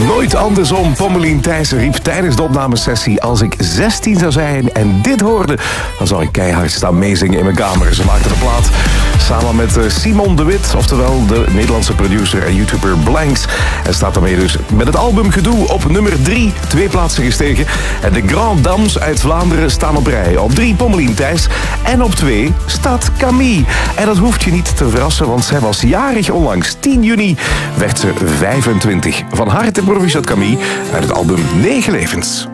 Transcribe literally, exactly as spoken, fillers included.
Nooit andersom. Pommelien Thijssen riep tijdens de opnamesessie: als ik zestien zou zijn en dit hoorde, dan zou ik keihard staan meezingen in mijn kamer. Ze maakte de plaat samen met Simon de Wit, oftewel de Nederlandse producer en YouTuber Blanks. En staat daarmee dus met het album Gedoe op nummer drie, twee plaatsen gestegen. En de Grand Dames uit Vlaanderen staan op rij. Op drie Pommelien Thijs en op twee staat Camille. En dat hoeft je niet te verrassen, want zij was jarig onlangs. tien juni werd ze vijfentwintig. Van harte proficiat Camille uit het album Negen Levens.